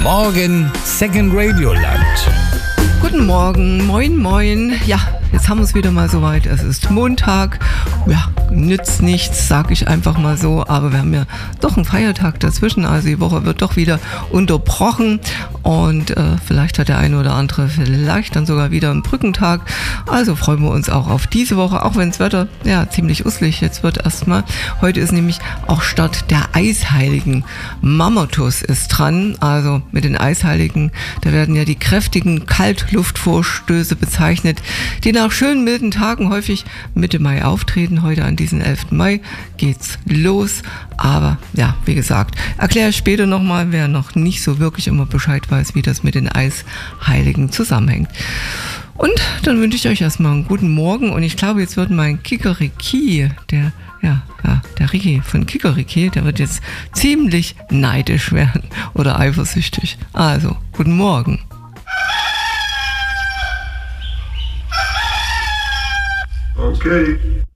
Morgen Second Radio Land. Guten Morgen, moin moin. Ja, jetzt haben wir es wieder mal soweit. Es ist Montag. Ja, nützt nichts, sag ich einfach mal so. Aber wir haben ja doch einen Feiertag dazwischen. Also die Woche wird doch wieder unterbrochen. Und vielleicht hat der eine oder andere vielleicht dann sogar wieder einen Brückentag. Also freuen wir uns auch auf diese Woche. Auch wenn das Wetter ja ziemlich uselig jetzt wird erstmal. Heute ist nämlich auch Start der Eisheiligen. Mammutus ist dran. Also mit den Eisheiligen, da werden ja die kräftigen Kaltluftvorstöße bezeichnet, die nach schönen milden Tagen häufig Mitte Mai auftreten. Heute an diesem 11. Mai geht's los. Aber ja, wie gesagt, erkläre ich später nochmal, wer noch nicht so wirklich immer Bescheid weiß, wie das mit den Eisheiligen zusammenhängt. Und dann wünsche ich euch erstmal einen guten Morgen. Und ich glaube, jetzt wird mein Kikeriki, der Ricky von Kikeriki, der wird jetzt ziemlich neidisch werden oder eifersüchtig. Also, guten Morgen. Okay.